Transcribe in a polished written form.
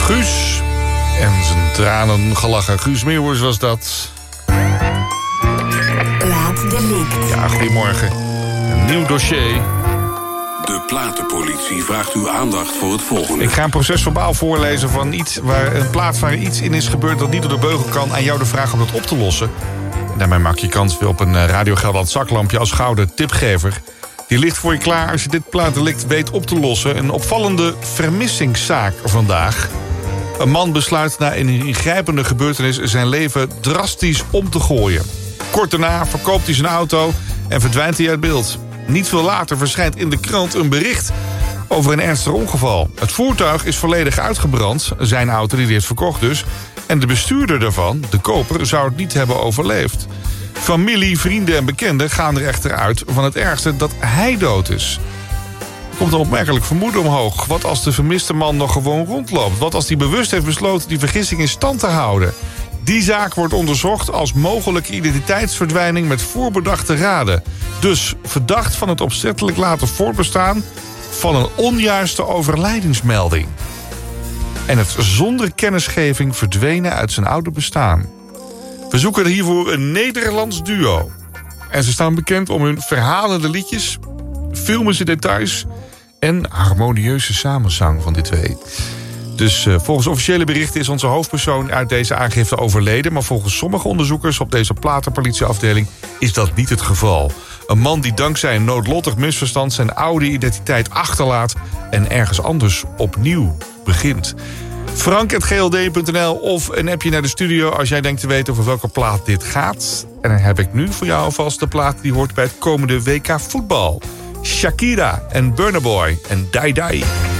Guus en zijn tranen gelachen. Guus Meeuwers was dat. Plaatdelict. Ja, goedemorgen. Een nieuw dossier. De platenpolitie vraagt uw aandacht voor het volgende. Ik ga een procesverbaal voorlezen van iets waar een plaat waar iets in is gebeurd dat niet door de beugel kan. Aan jou de vraag om dat op te lossen. En daarmee maak je kans weer op een Radio Gelderland zaklampje als gouden tipgever. Die ligt voor je klaar als je dit plaatdelict weet op te lossen. Een opvallende vermissingszaak vandaag. Een man besluit na een ingrijpende gebeurtenis zijn leven drastisch om te gooien. Kort daarna verkoopt hij zijn auto en verdwijnt hij uit beeld. Niet veel later verschijnt in de krant een bericht over een ernstig ongeval. Het voertuig is volledig uitgebrand, zijn auto die hij heeft verkocht dus. En de bestuurder daarvan, de koper, zou het niet hebben overleefd. Familie, vrienden en bekenden gaan er echter uit van het ergste dat hij dood is. Er komt een opmerkelijk vermoeden omhoog. Wat als de vermiste man nog gewoon rondloopt? Wat als hij bewust heeft besloten die vergissing in stand te houden? Die zaak wordt onderzocht als mogelijke identiteitsverdwijning met voorbedachte raden. Dus verdacht van het opzettelijk laten voortbestaan van een onjuiste overlijdingsmelding. En het zonder kennisgeving verdwenen uit zijn oude bestaan. We zoeken hiervoor een Nederlands duo. En ze staan bekend om hun verhalende liedjes, filmische details en harmonieuze samenzang van die twee. Dus volgens officiële berichten is onze hoofdpersoon uit deze aangifte overleden. Maar volgens sommige onderzoekers op deze platenpolitieafdeling is dat niet het geval. Een man die dankzij een noodlottig misverstand zijn oude identiteit achterlaat en ergens anders opnieuw begint. Frank@gld.nl of een appje naar de studio als jij denkt te weten over welke plaat dit gaat. En dan heb ik nu voor jou alvast de plaat die hoort bij het komende WK voetbal. Shakira en Burna Boy en Dai Dai.